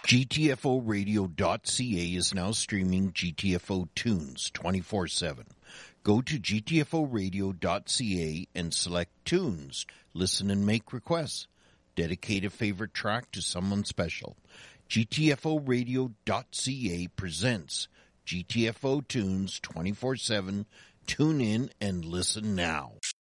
GTFOradio.ca is now streaming GTFO tunes 24/7. Go to GTFOradio.ca and select tunes. Listen and make requests. Dedicate a favorite track to someone special. GTFOradio.ca presents GTFO tunes 24/7. Tune in and listen now.